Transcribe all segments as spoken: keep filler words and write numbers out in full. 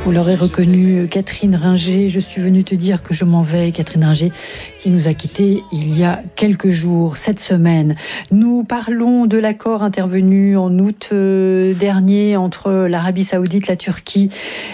Vous l'aurez reconnu, Catherine Ringer, je suis venue te dire que je m'en vais. Catherine Ringer qui nous a quittés il y a quelques jours, cette semaine. Nous parlons de l'accord intervenu en août dernier entre l'Arabie Saoudite, la Turquie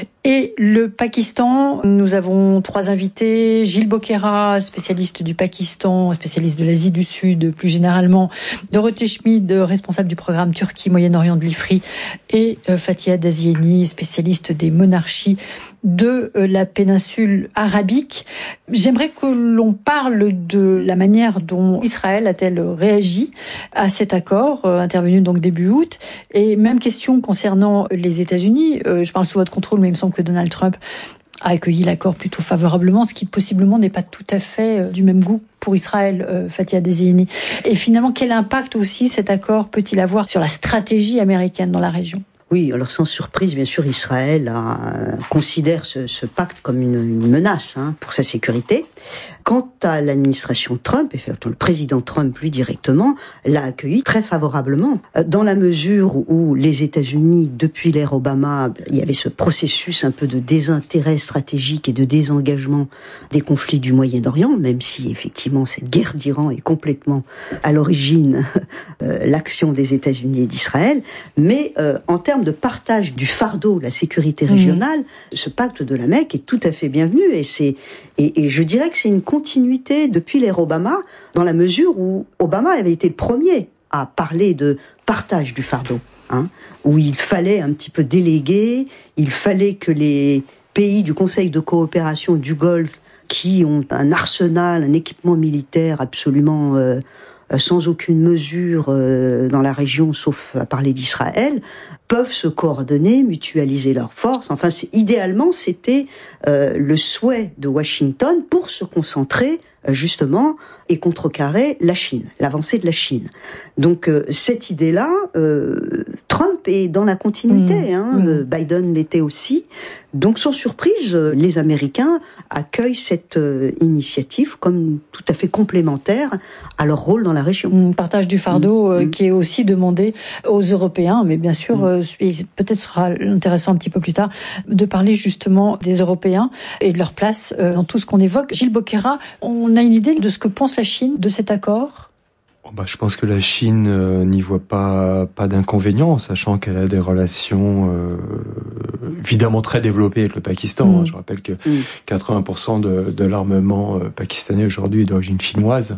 et le Pakistan. Nous avons trois invités. Gilles Bokera, spécialiste du Pakistan, spécialiste de l'Asie du Sud plus généralement. Dorothée Schmid, responsable du programme Turquie Moyen-Orient de l'I F R I. Et Fathia Dazieni, spécialiste des monarchies de la péninsule arabique. J'aimerais que l'on parle de la manière dont Israël a-t-elle réagi à cet accord euh, intervenu donc début août. Et même question concernant les États-Unis. Euh, je parle sous votre contrôle, mais il me semble que Donald Trump a accueilli l'accord plutôt favorablement, ce qui possiblement n'est pas tout à fait euh, du même goût pour Israël, euh, Fathia Dazieni. Et finalement, quel impact aussi cet accord peut-il avoir sur la stratégie américaine dans la région ? Oui, alors sans surprise, bien sûr, Israël a, euh, considère ce, ce pacte comme une, une menace hein, pour sa sécurité. Quant à l'administration Trump, et le président Trump, lui, directement, l'a accueilli très favorablement, dans la mesure où les États-Unis, depuis l'ère Obama, il y avait ce processus un peu de désintérêt stratégique et de désengagement des conflits du Moyen-Orient, même si, effectivement, cette guerre d'Iran est complètement à l'origine euh, l'action des États-Unis et d'Israël. Mais euh, en termes de partage du fardeau, la sécurité régionale, mmh. ce pacte de la Mecque est tout à fait bienvenu, et c'est Et, et je dirais que c'est une continuité depuis l'ère Obama, dans la mesure où Obama avait été le premier à parler de partage du fardeau, hein, où il fallait un petit peu déléguer, il fallait que les pays du Conseil de coopération du Golfe, qui ont un arsenal, un équipement militaire absolument euh, sans aucune mesure euh, dans la région, sauf à parler d'Israël, peuvent se coordonner, mutualiser leurs forces. Enfin, c'est, idéalement, c'était euh, le souhait de Washington pour se concentrer euh, justement et contrecarrer la Chine, l'avancée de la Chine. Donc euh, cette idée-là, euh, Trump est dans la continuité, mmh. hein, mmh. Euh, Biden l'était aussi. Donc sans surprise, euh, les Américains accueillent cette euh, initiative comme tout à fait complémentaire à leur rôle dans la région. Mmh, partage du fardeau mmh. euh, qui est aussi demandé aux Européens, mais bien sûr, mmh. euh, peut-être sera intéressant un petit peu plus tard de parler justement des Européens et de leur place euh, dans tout ce qu'on évoque. Gilles Bokera, on a une idée de ce que pense la Chine de cet accord ? Oh bah, je pense que la Chine euh, n'y voit pas pas d'inconvénient, sachant qu'elle a des relations euh, évidemment très développées avec le Pakistan. Mmh. Je rappelle que mmh. quatre-vingts pour cent de, de l'armement euh, pakistanais aujourd'hui est d'origine chinoise.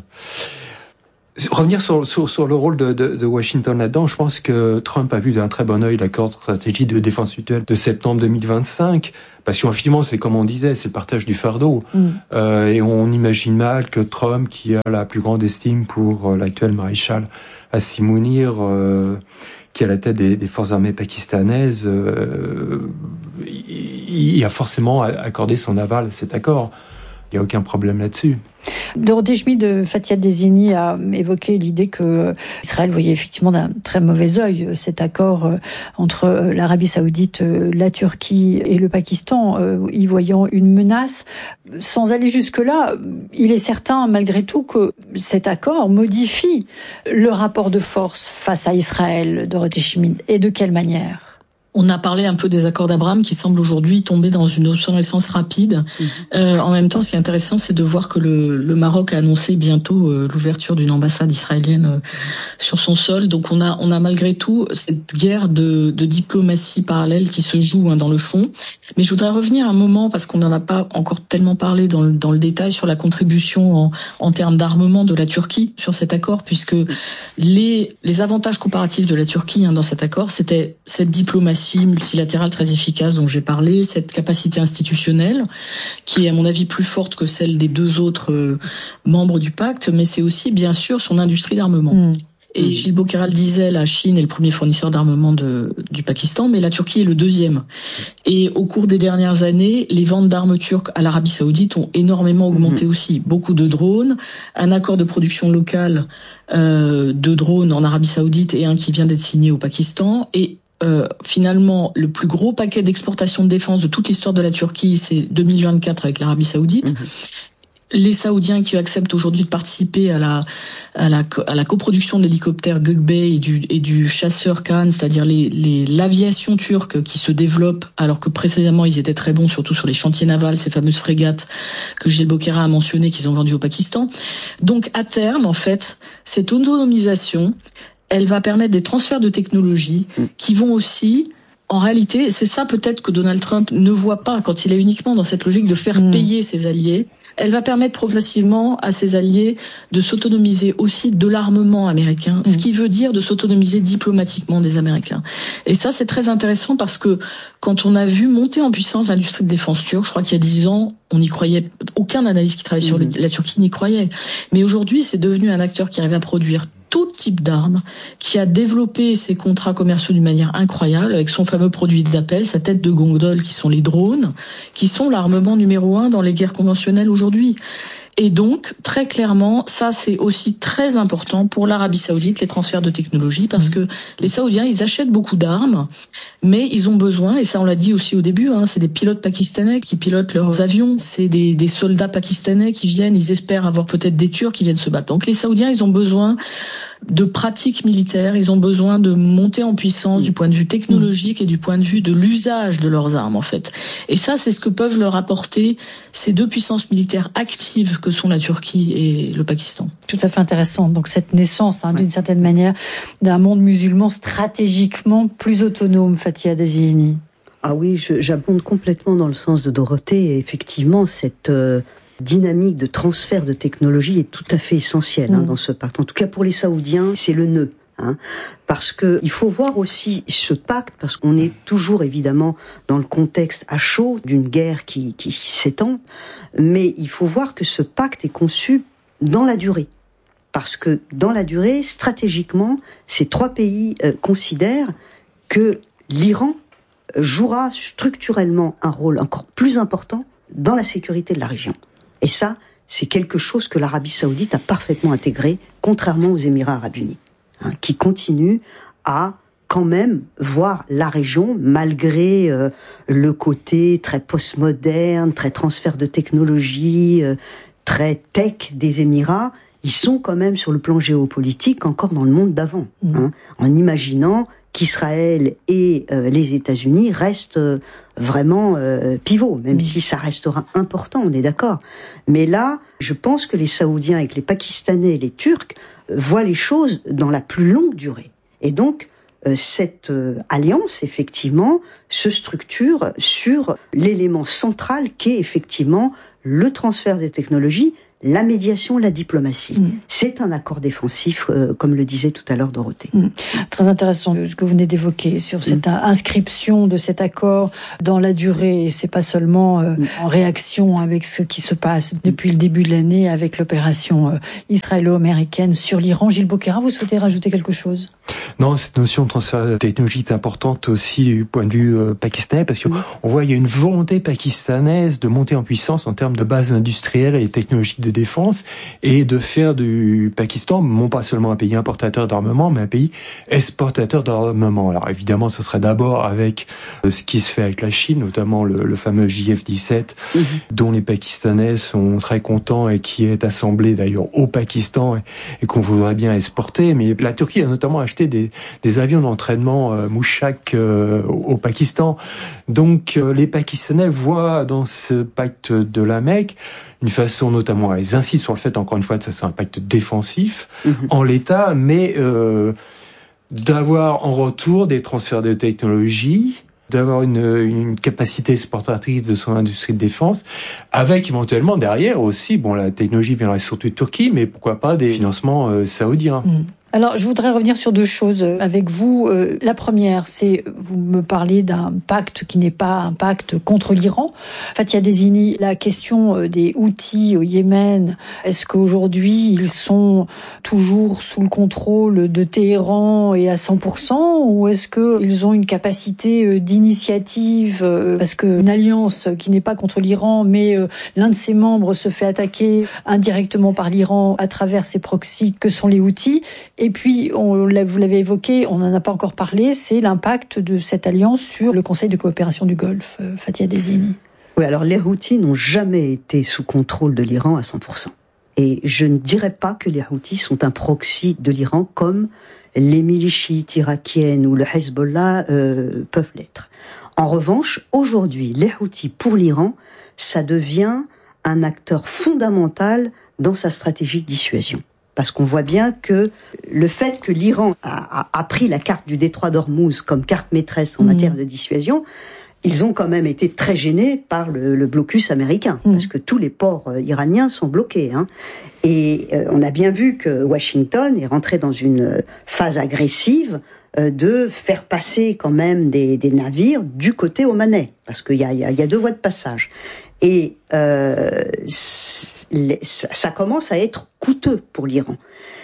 Revenir sur, sur, sur le rôle de, de, de Washington là-dedans, je pense que Trump a vu d'un très bon œil l'accord de stratégie de défense mutuelle de septembre deux mille vingt-cinq, parce qu'effectivement, c'est comme on disait, c'est le partage du fardeau. Mm. Euh, et on imagine mal que Trump, qui a la plus grande estime pour euh, l'actuel maréchal Asim Munir, euh, qui est à la tête des, des forces armées pakistanaises, euh, il, il a forcément accordé son aval à cet accord. Il n'y a aucun problème là-dessus. Dorothée Schmid, Fathia Dazieni a évoqué l'idée que Israël voyait effectivement d'un très mauvais œil cet accord entre l'Arabie Saoudite, la Turquie et le Pakistan, y voyant une menace. Sans aller jusque-là, il est certain malgré tout que cet accord modifie le rapport de force face à Israël, Dorothée Schmid. Et de quelle manière ? On a parlé un peu des accords d'Abraham qui semblent aujourd'hui tomber dans une obsolescence rapide. Mmh. Euh, en même temps, ce qui est intéressant, c'est de voir que le, le Maroc a annoncé bientôt euh, l'ouverture d'une ambassade israélienne euh, sur son sol. Donc on a, on a malgré tout cette guerre de, de diplomatie parallèle qui se joue hein, dans le fond. Mais je voudrais revenir un moment, parce qu'on n'en a pas encore tellement parlé dans le, dans le détail, sur la contribution en, en termes d'armement de la Turquie sur cet accord, puisque les, les avantages comparatifs de la Turquie hein, dans cet accord, c'était cette diplomatie multilatérale très efficace dont j'ai parlé, cette capacité institutionnelle qui est à mon avis plus forte que celle des deux autres euh, membres du pacte, mais c'est aussi bien sûr son industrie d'armement. Mmh. Et Gilles Bokera le disait, la Chine est le premier fournisseur d'armement de, du Pakistan, mais la Turquie est le deuxième. Et au cours des dernières années, les ventes d'armes turques à l'Arabie Saoudite ont énormément augmenté mmh. aussi. Beaucoup de drones, un accord de production locale euh, de drones en Arabie Saoudite et un qui vient d'être signé au Pakistan. Et Euh, finalement, le plus gros paquet d'exportation de défense de toute l'histoire de la Turquie, c'est deux mille vingt-quatre avec l'Arabie Saoudite. Mmh. les Saoudiens qui acceptent aujourd'hui de participer à la à la à la coproduction de l'hélicoptère Gökbey et du et du chasseur Khan, c'est-à-dire les les l'aviation turque qui se développe alors que précédemment ils étaient très bons surtout sur les chantiers navals, ces fameuses frégates que Gilles Bocquera a mentionné qu'ils ont vendues au Pakistan. Donc à terme en fait, cette autonomisation, elle va permettre des transferts de technologie qui vont aussi, en réalité, c'est ça peut-être que Donald Trump ne voit pas quand il est uniquement dans cette logique de faire mmh. payer ses alliés. Elle va permettre progressivement à ses alliés de s'autonomiser aussi de l'armement américain, mmh. ce qui veut dire de s'autonomiser diplomatiquement des Américains. Et ça, c'est très intéressant parce que quand on a vu monter en puissance l'industrie de défense turque, je crois qu'il y a dix ans, on n'y croyait, aucun analyste qui travaillait mmh. sur la Turquie n'y croyait. Mais aujourd'hui, c'est devenu un acteur qui arrive à produire tout type d'armes, qui a développé ses contrats commerciaux d'une manière incroyable avec son fameux produit d'appel, sa tête de gondole qui sont les drones, qui sont l'armement numéro un dans les guerres conventionnelles aujourd'hui. Et donc, très clairement, ça c'est aussi très important pour l'Arabie Saoudite, les transferts de technologie, parce que les Saoudiens, ils achètent beaucoup d'armes, mais ils ont besoin, et ça on l'a dit aussi au début, hein, c'est des pilotes pakistanais qui pilotent leurs avions, c'est des, des soldats pakistanais qui viennent, ils espèrent avoir peut-être des Turcs qui viennent se battre. Donc les Saoudiens, ils ont besoin de pratiques militaires, ils ont besoin de monter en puissance du point de vue technologique et du point de vue de l'usage de leurs armes en fait. Et ça, c'est ce que peuvent leur apporter ces deux puissances militaires actives que sont la Turquie et le Pakistan. Tout à fait intéressant. Donc cette naissance, hein, ouais. d'une certaine manière, d'un monde musulman stratégiquement plus autonome, Fathia Dezeni. Ah oui, je, j'abonde complètement dans le sens de Dorothée. Et effectivement, cette euh, dynamique de transfert de technologie est tout à fait essentielle mmh. hein, dans ce pacte. En tout cas, pour les Saoudiens, c'est le nœud. Hein, parce que il faut voir aussi ce pacte, parce qu'on est toujours évidemment dans le contexte à chaud d'une guerre qui, qui s'étend, mais il faut voir que ce pacte est conçu dans la durée. Parce que dans la durée, stratégiquement, ces trois pays euh, considèrent que l'Iran jouera structurellement un rôle encore plus important dans la sécurité de la région. Et ça, c'est quelque chose que l'Arabie Saoudite a parfaitement intégré, contrairement aux Émirats Arabes Unis. Hein, qui continue à quand même voir la région, malgré euh, le côté très postmoderne, très transfert de technologie, euh, très tech des Émirats, ils sont quand même sur le plan géopolitique encore dans le monde d'avant, mmh. hein, en imaginant qu'Israël et euh, les États-Unis restent euh, vraiment euh, pivots, même mmh. si ça restera important, on est d'accord. Mais là, je pense que les Saoudiens avec les Pakistanais et les Turcs voit les choses dans la plus longue durée. Et donc, euh, cette euh, alliance, effectivement, se structure sur l'élément central qu'est effectivement le transfert des technologies, la médiation, la diplomatie. Mmh. C'est un accord défensif, euh, comme le disait tout à l'heure Dorothée. Mmh. Très intéressant ce que vous venez d'évoquer sur cette mmh. inscription de cet accord dans la durée. Et c'est pas seulement euh, mmh. en réaction avec ce qui se passe depuis le début de l'année avec l'opération euh, israélo-américaine sur l'Iran. Gilles Bocquera, vous souhaitez rajouter quelque chose ? Non, cette notion de transfert de technologie est importante aussi du point de vue euh, pakistanais, parce qu'on mmh. voit qu'il y a une volonté pakistanaise de monter en puissance en termes de bases industrielles et technologiques de défense, et de faire du Pakistan, non pas seulement un pays importateur d'armement, mais un pays exportateur d'armement. Alors évidemment, ce serait d'abord avec euh, ce qui se fait avec la Chine, notamment le, le fameux J F dix-sept, mmh. dont les Pakistanais sont très contents et qui est assemblé d'ailleurs au Pakistan et, et qu'on voudrait bien exporter. Mais la Turquie a notamment acheté des, des avions d'entraînement euh, Mouchak euh, au, au Pakistan. Donc euh, les Pakistanais voient dans ce pacte de la Mecque une façon, notamment, ils insistent sur le fait, encore une fois, que ça soit un pacte défensif mmh. en l'état, mais euh, d'avoir en retour des transferts de technologie, d'avoir une, une capacité exportatrice de son industrie de défense, avec éventuellement derrière aussi, bon, la technologie viendrait surtout de Turquie, mais pourquoi pas des financements euh, saoudiens. Mmh. Alors, je voudrais revenir sur deux choses avec vous. Euh, la première, c'est, vous me parlez d'un pacte qui n'est pas un pacte contre l'Iran. Fathia Dezeni, la question des Houthis au Yémen, est-ce qu'aujourd'hui, ils sont toujours sous le contrôle de Téhéran et à cent pour cent, ou est-ce qu'ils ont une capacité d'initiative, parce qu'une alliance qui n'est pas contre l'Iran, mais l'un de ses membres se fait attaquer indirectement par l'Iran à travers ses proxys que sont les Houthis. Et puis, on, vous l'avez évoqué, on n'en a pas encore parlé, c'est l'impact de cette alliance sur le Conseil de coopération du Golfe, Fathia Dezeni. Oui, alors les Houthis n'ont jamais été sous contrôle de l'Iran à cent pour cent. Et je ne dirais pas que les Houthis sont un proxy de l'Iran comme les milices irakiennes ou le Hezbollah euh, peuvent l'être. En revanche, aujourd'hui, les Houthis pour l'Iran, ça devient un acteur fondamental dans sa stratégie de dissuasion. Parce qu'on voit bien que le fait que l'Iran a, a, a pris la carte du détroit d'Ormuz comme carte maîtresse en mmh. matière de dissuasion, ils ont quand même été très gênés par le, le blocus américain, mmh. parce que tous les ports euh, iraniens sont bloqués. Hein. Et euh, on a bien vu que Washington est rentré dans une phase agressive euh, de faire passer quand même des, des navires du côté omanais, parce qu'il y a, il y a, il y a deux voies de passage. Et euh, les, ça commence à être coûteux pour l'Iran.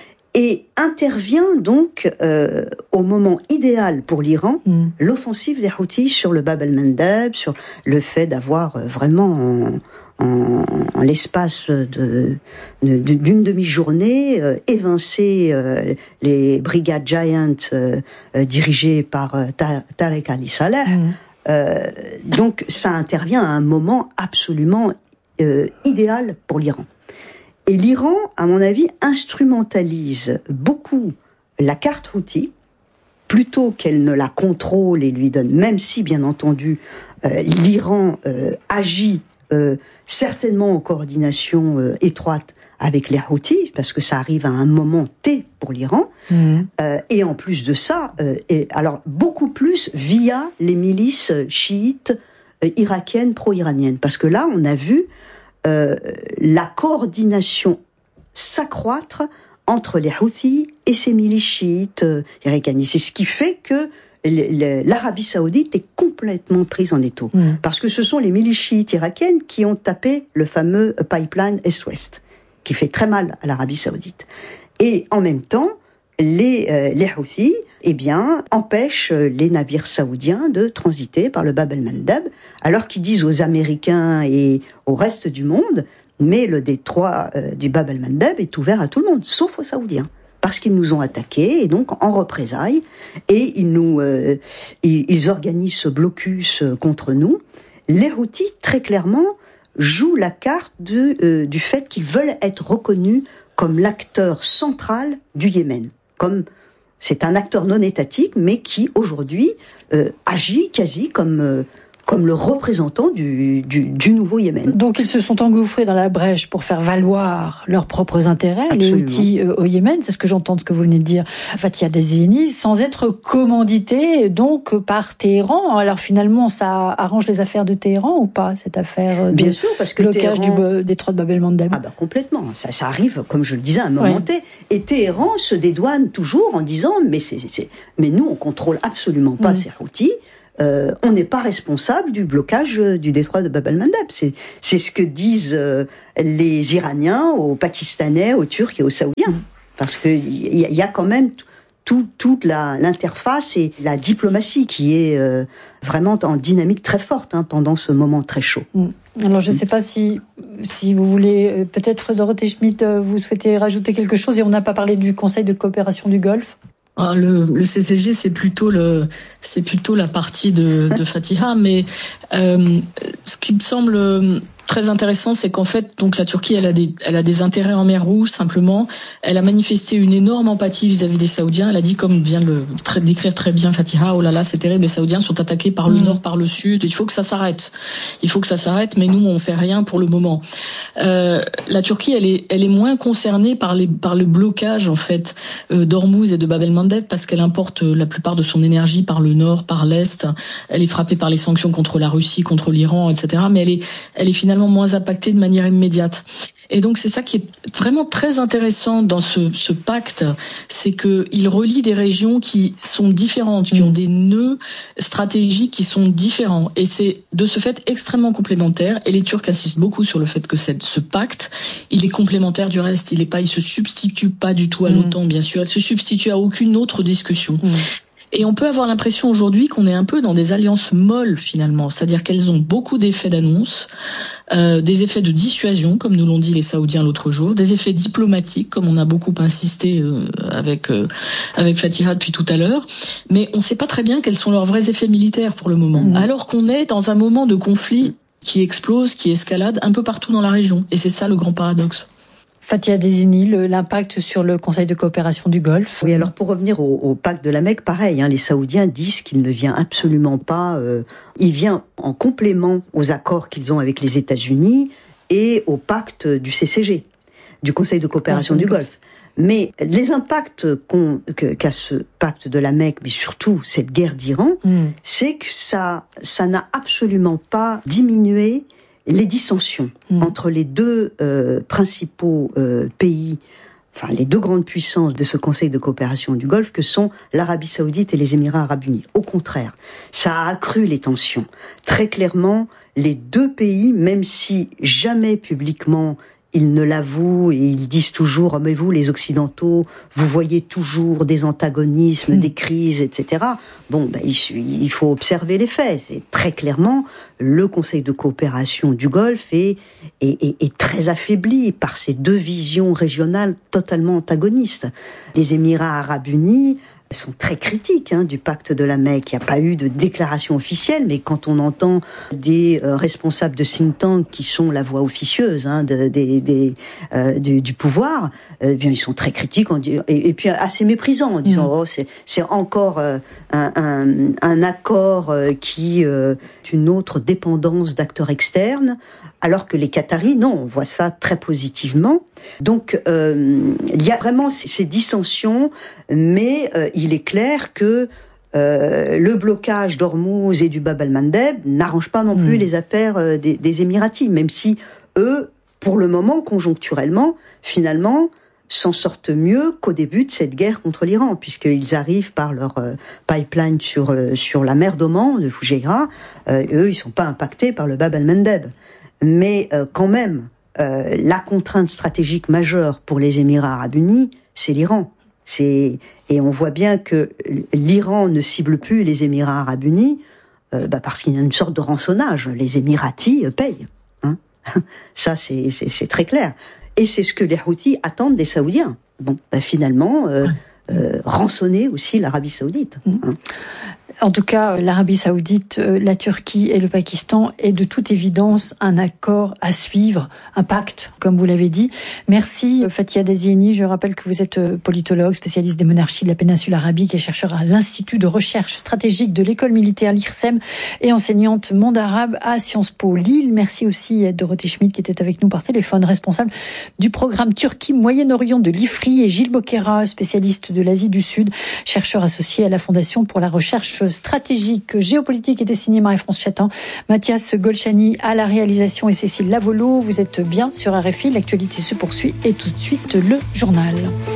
Et intervient donc euh, au moment idéal pour l'Iran, mmh. l'offensive des Houthis sur le Bab el-Mandeb, sur le fait d'avoir euh, vraiment en, en, en l'espace de, de, d'une demi-journée euh, évincé euh, les brigades Giant euh, euh, dirigées par euh, Tariq Ali Saleh. Mmh. Euh, donc ça intervient à un moment absolument euh, idéal pour l'Iran. Et l'Iran, à mon avis, instrumentalise beaucoup la carte Houthi, plutôt qu'elle ne la contrôle et lui donne, même si, bien entendu, euh, l'Iran euh, agit euh, certainement en coordination euh, étroite avec les Houthis, parce que ça arrive à un moment T pour l'Iran, mmh. euh, et en plus de ça, euh, et, alors beaucoup plus via les milices chiites euh, irakiennes pro-iraniennes, parce que là, on a vu Euh, la coordination s'accroître entre les Houthis et ces milices chiites euh, irakiennes. C'est ce qui fait que le, le, l'Arabie Saoudite est complètement prise en étau. Mmh. Parce que ce sont les milices chiites irakiennes qui ont tapé le fameux pipeline Est-Ouest, qui fait très mal à l'Arabie Saoudite. Et en même temps, les, euh, les Houthis, eh bien, empêchent les navires saoudiens de transiter par le Bab el-Mandeb, alors qu'ils disent aux Américains et au reste du monde, mais le détroit euh, du Bab el-Mandeb est ouvert à tout le monde, sauf aux Saoudiens, parce qu'ils nous ont attaqués, et donc en représailles, et ils nous, euh, ils, ils organisent ce blocus contre nous. Les Houthis, très clairement, jouent la carte de, euh, du fait qu'ils veulent être reconnus comme l'acteur central du Yémen, comme c'est un acteur non étatique, mais qui, aujourd'hui, euh, agit quasi comme, euh, comme le représentant du, du, du nouveau Yémen. Donc, ils se sont engouffrés dans la brèche pour faire valoir leurs propres intérêts, Absolument. Les Houthis euh, au Yémen, c'est ce que j'entends de ce que vous venez de dire, Fathia Dezeni, sans être commandités, donc, par Téhéran. Alors, finalement, ça arrange les affaires de Téhéran ou pas, cette affaire de Bien sûr, parce que blocage Téhéran... du détroit de Bab el-Mandeb? Ah bah complètement, ça, ça arrive, comme je le disais, à un moment T. Ouais. Et Téhéran se dédouane toujours en disant, mais, c'est, c'est... mais nous, on contrôle absolument pas mmh. ces Houthis. Euh, on n'est pas responsable du blocage euh, du détroit de Bab el-Mandeb. C'est, c'est ce que disent euh, les Iraniens aux Pakistanais, aux Turcs et aux Saoudiens. Mmh. Parce qu'il y, y a quand même t- tout, toute la, l'interface et la diplomatie qui est euh, vraiment en dynamique très forte hein, pendant ce moment très chaud. Mmh. Alors je ne sais pas si, si vous voulez, peut-être Dorothée Schmidt, vous souhaitez rajouter quelque chose, et on n'a pas parlé du Conseil de coopération du Golfe. Ah, le, le C C G, c'est plutôt le, c'est plutôt la partie de, de Fatiha, mais euh, ce qui me semble très intéressant, c'est qu'en fait, donc la Turquie, elle a des, elle a des intérêts en mer Rouge. Simplement, elle a manifesté une énorme empathie vis-à-vis des Saoudiens. Elle a dit, comme vient de le très, décrire très bien Fatiha, oh là là, c'est terrible, les Saoudiens sont attaqués par le mmh. nord, par le sud. Il faut que ça s'arrête. Il faut que ça s'arrête, mais nous, on fait rien pour le moment. Euh, la Turquie, elle est, elle est moins concernée par les, par le blocage en fait euh, d'Ormuz et de Bab el-Mandeb parce qu'elle importe la plupart de son énergie par le nord, par l'est. Elle est frappée par les sanctions contre la Russie, contre l'Iran, et cetera. Mais elle est, elle est finalement moins impactée de manière immédiate. Et donc c'est ça qui est vraiment très intéressant dans ce, ce pacte, c'est que il relie des régions qui sont différentes, qui ont des nœuds stratégiques qui sont différents. Et c'est de ce fait extrêmement complémentaire. Et les Turcs insistent beaucoup sur le fait que cette, ce pacte, il est complémentaire du reste. Il est pas, il se substitue pas du tout à l'OTAN, bien sûr. Il se substitue à aucune autre discussion. Mmh. Et on peut avoir l'impression aujourd'hui qu'on est un peu dans des alliances molles finalement, c'est-à-dire qu'elles ont beaucoup d'effets d'annonce, euh, des effets de dissuasion, comme nous l'ont dit les Saoudiens l'autre jour, des effets diplomatiques, comme on a beaucoup insisté euh, avec euh, avec Fatiha depuis tout à l'heure, mais on ne sait pas très bien quels sont leurs vrais effets militaires pour le moment, mmh. alors qu'on est dans un moment de conflit qui explose, qui escalade un peu partout dans la région. Et c'est ça le grand paradoxe. Fathia Dezeni, l'impact sur le Conseil de coopération du Golfe. Oui, alors pour revenir au, au pacte de la Mecque, pareil, hein, les Saoudiens disent qu'il ne vient absolument pas, euh, il vient en complément aux accords qu'ils ont avec les États-Unis et au pacte du C C G, du Conseil de coopération du Golfe. Mais les impacts qu'ont, qu'a ce pacte de la Mecque, mais surtout cette guerre d'Iran, mm. c'est que ça, ça n'a absolument pas diminué les dissensions mmh. entre les deux euh, principaux euh, pays, enfin les deux grandes puissances de ce Conseil de coopération du Golfe que sont l'Arabie Saoudite et les Émirats Arabes Unis. Au contraire, ça a accru les tensions. Très clairement, les deux pays, même si jamais publiquement ils ne l'avouent et ils disent toujours, oh, mais vous, les Occidentaux, vous voyez toujours des antagonismes, mmh. des crises, et cetera. Bon, ben, il, il faut observer les faits. C'est très clairement, le Conseil de coopération du Golfe est, est, est, est très affaibli par ces deux visions régionales totalement antagonistes. Les Émirats Arabes Unis sont très critiques hein, du pacte de la Mecque. Il n'y a pas eu de déclaration officielle, mais quand on entend des euh, responsables de think tank qui sont la voix officieuse hein, de, des, des, euh, du, du pouvoir, euh, bien ils sont très critiques en, et, et puis assez méprisants en disant mmh. oh c'est c'est encore euh, un, un, un accord euh, qui euh, est une autre dépendance d'acteurs externes. Alors que les Qataris, non, on voit ça très positivement. Donc, euh, il y a vraiment ces, ces dissensions, mais euh, il est clair que euh, le blocage d'Ormuz et du Bab el-Mandeb n'arrange pas non plus mmh. les affaires euh, des, des Émiratis, même si eux, pour le moment, conjoncturellement, finalement, s'en sortent mieux qu'au début de cette guerre contre l'Iran, puisqu'ils arrivent par leur euh, pipeline sur euh, sur la mer d'Oman, de Fujairah. Euh, eux, ils sont pas impactés par le Bab el-Mandeb. Mais euh, quand même, euh, la contrainte stratégique majeure pour les Émirats Arabes Unis, c'est l'Iran. C'est et on voit bien que l'Iran ne cible plus les Émirats Arabes Unis euh, bah parce qu'il y a une sorte de rançonnage. Les Émiratis euh, payent. Hein. Ça, c'est, c'est, c'est très clair. Et c'est ce que les Houthis attendent des Saoudiens. Bon, bah finalement, euh, euh, rançonner aussi l'Arabie Saoudite. Mmh. Hein. En tout cas, l'Arabie Saoudite, la Turquie et le Pakistan est de toute évidence un accord à suivre, un pacte, comme vous l'avez dit. Merci Fathia Dezeni. Je rappelle que vous êtes politologue, spécialiste des monarchies de la péninsule arabique et chercheur à l'Institut de recherche stratégique de l'école militaire, l'I R S E M, et enseignante monde arabe à Sciences Po Lille. Merci aussi à Dorothée Schmidt qui était avec nous par téléphone, responsable du programme Turquie Moyen-Orient de l'I F R I, et Gilles Boquera, spécialiste de l'Asie du Sud, chercheur associé à la Fondation pour la recherche stratégique géopolitique et dessinée Marie-France Chatin. Mathias Golchani à la réalisation et Cécile Lavolo. Vous êtes bien sur R F I. L'actualité se poursuit et tout de suite le journal.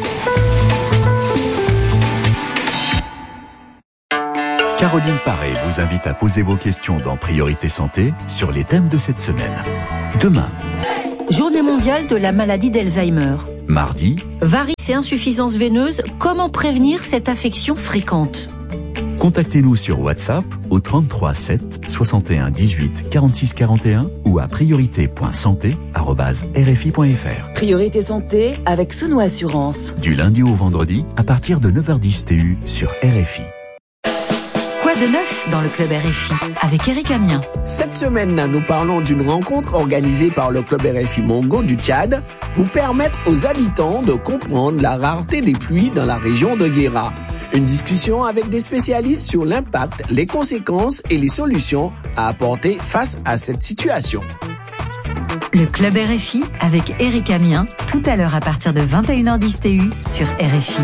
Caroline Paré vous invite à poser vos questions dans Priorité Santé sur les thèmes de cette semaine. Demain, Journée mondiale de la maladie d'Alzheimer. Mardi, varices et insuffisance veineuse, comment prévenir cette affection fréquente? Contactez-nous sur WhatsApp au trente-trois sept soixante et un dix-huit quarante-six quarante et un ou à priorité point santé arobase r f i point f r. Priorité Santé avec Sono Assurance. Du lundi au vendredi à partir de neuf heures dix T U sur R F I. Quoi de neuf dans le club R F I avec Eric Amien? Cette semaine, nous parlons d'une rencontre organisée par le club R F I Mongo du Tchad pour permettre aux habitants de comprendre la rareté des pluies dans la région de Guéra. Une discussion avec des spécialistes sur l'impact, les conséquences et les solutions à apporter face à cette situation. Le club R F I avec Eric Amien, tout à l'heure à partir de vingt et une heures dix T U sur R F I.